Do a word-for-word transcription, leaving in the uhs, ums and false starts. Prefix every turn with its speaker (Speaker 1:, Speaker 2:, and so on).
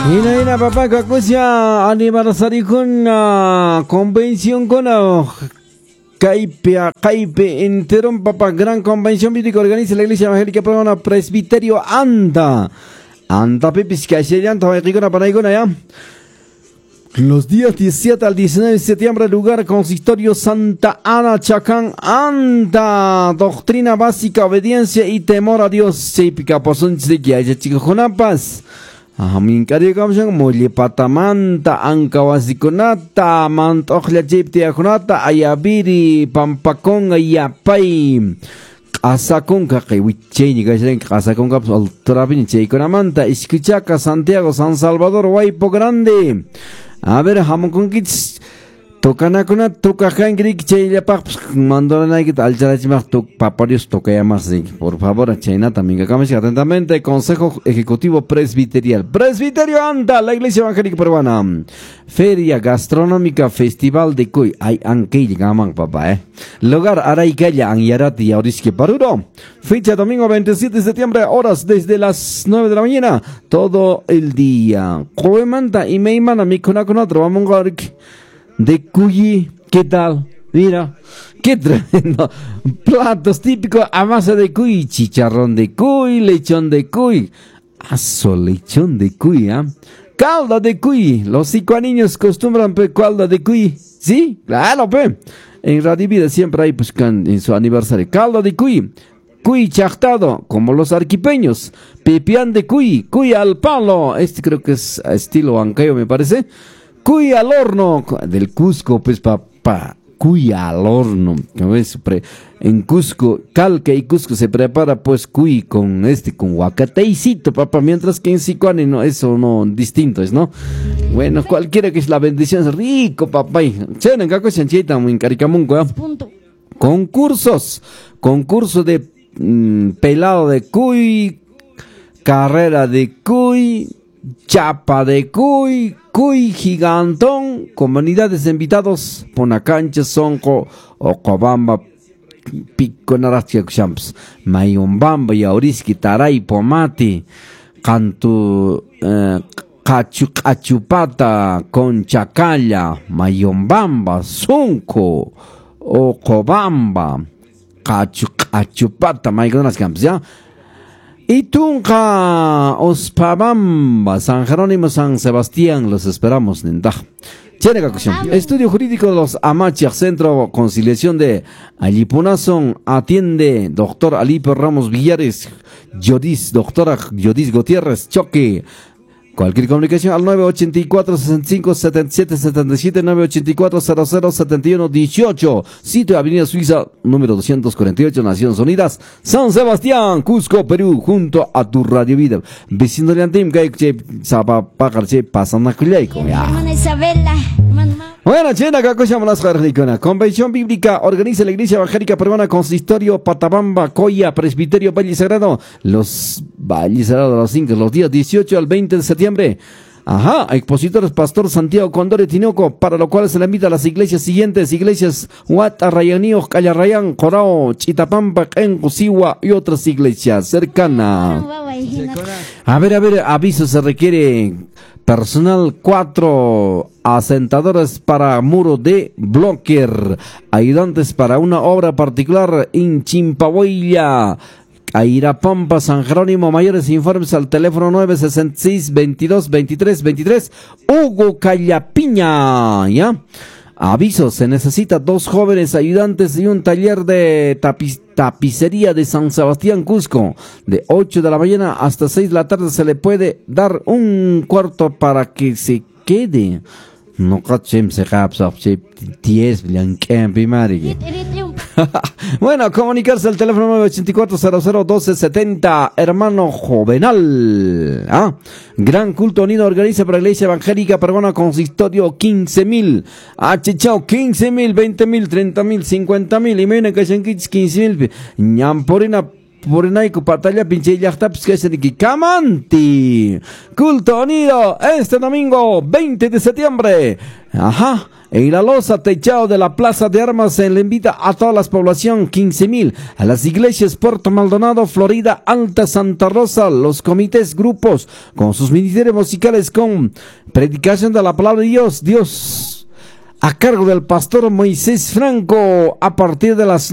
Speaker 1: Hina hina papá kakusya aniversario con uh, convención con uh, Caipe a Caipe enterón papá gran convención bíblica organiza la iglesia evangélica peruana presbiterio anda anda pipis que ayer anda va para igona ya. Los días diecisiete al diecinueve de septiembre, lugar consistorio Santa Ana Chacán, anda, doctrina básica, obediencia y temor a Dios, típica por son que hay chicos jonapas. Amin kari kamsang muli patamanta angkawasikunata mantokhla jipti akunata ayabiri pampakong ayapay. Asakong kakiwiche ni kasi asakong kap ultrabin che ikonamanta Escuchaca Santiago San Salvador Waipo Grande. A ver, hamon kits tokana kuna tokakan grik che pak mandona que al charachimar tok paparios toca más. Por favor, China también que acabamos atentamente Consejo Ejecutivo Presbiterial. Presbiterio anda la Iglesia Evangélica Peruana. Feria Gastronómica Festival de Cuy. Ay, anque llegaman papá, eh. Lugar Araicaya, Anyarati, Aurisque Paruro. Fecha domingo veintisiete de septiembre, horas desde las nueve de la mañana. Todo el día. Coemanta y Meimana, mi con otro. Vamos a ver de Cuyi. ¿Qué tal? Mira, qué tremendo. Platos típicos a base de cuy. Chicharrón de cuy, lechón de cuy. Aso, lechón de cuy, ¿ah? ¿eh? Calda de cuy. Los cinco niños acostumbran pe calda de cuy. ¿Sí? Claro, pe. En Radio Vida siempre hay buscan en su aniversario. Calda de cuy. Cuy chachtado, como los arquipeños. Pipián de cuy. Cuy al palo. Este creo que es estilo ancayo, me parece. Cuy al horno. Del Cusco, pues, papá. Cuy al horno. En Cusco, Calca y Cusco se prepara pues cuy con este, con guacateicito, papá, mientras que en Sicuani no, eso no, distinto es, ¿no? Bueno, cualquiera que es la bendición es rico, papá. Chena, caco, chanchita, muy caricamunco, ¿eh? Concursos, concurso de mmm, pelado de cuy, carrera de cuy, chapa de cuy, cuy gigantón, comunidades de invitados, Ponacancha, Sonco, Ocobamba, Pico Narachia Champs, Mayumbamba, Yauriski, Taray, Pomati, Cantu, eh, Cachu, Cachupata, Conchacalla, Mayumbamba, Sonco, Ocobamba, Cachu, Cachupata, Mayumbamba, Camps, ¿ya? Itunca, Ospabamba, San Jerónimo, San Sebastián, los esperamos, Nendaj. Estudio Jurídico de los Amachas, Centro Conciliación de Alipunazón, atiende doctor Alipo Ramos Villares, Yodis, doctora Yodis Gutiérrez, Choque. Cualquier comunicación al nueve ocho cuatro, seis cinco, siete siete siete siete, nueve ocho cuatro, cero cero siete uno dieciocho, sitio Avenida Suiza, número doscientos cuarenta y ocho, Naciones Unidas, San Sebastián, Cusco, Perú, junto a tu Radio Vida. Vecino de Antim, que Zapa Pacarche, pasan a Culeico. Bueno, chena, cacochamos las jardiconas. Convención Bíblica organiza la Iglesia Evangélica Peruana, Consistorio, Patabamba, Coya, Presbiterio, Valle Sagrado. Los Valle Sagrado de los cinco, los días dieciocho al veinte de septiembre. Ajá, expositores Pastor Santiago Condore Tinoco, para lo cual se le invita a las iglesias siguientes: iglesias Huata, Rayanío, Callarrayán, Corao, Chitapampa, Encusigua y otras iglesias cercanas. A ver, a ver, aviso, se requiere personal cuatro, asentadores para muro de blocker, ayudantes para una obra particular en Chimpahuilla, Airapampa, San Jerónimo. Mayores informes al teléfono nueve sesenta y seis, veintidós, veintitrés, veintitrés, Hugo Callapiña, ¿ya? Aviso, se necesita dos jóvenes ayudantes y un taller de tapiz, tapicería de San Sebastián, Cusco. De ocho de la mañana hasta seis de la tarde se le puede dar un cuarto para que se quede. No cachem se capsa, diez blanquean primari. Bueno, comunicarse al teléfono nueve ocho cuatro, cero cero, doce setenta, hermano Jovenal. ¿Ah? Gran culto unido organiza para la Iglesia Evangélica Peruana, consistorio quince mil. Ah, chao, quince mil, veinte mil, treinta mil, cincuenta mil. Y me vienen que son quince mil. Ñamporina Purinaico Patalla Pinche Yachtaps que es el Camanti. Culto unido este domingo veinte de septiembre. Ajá. En la losa techado de la Plaza de Armas se le invita a toda la población, quince mil, a las iglesias Puerto Maldonado, Florida, Alta Santa Rosa, los comités, grupos, con sus ministerios musicales, con predicación de la palabra de Dios, Dios, a cargo del pastor Moisés Franco, a partir de las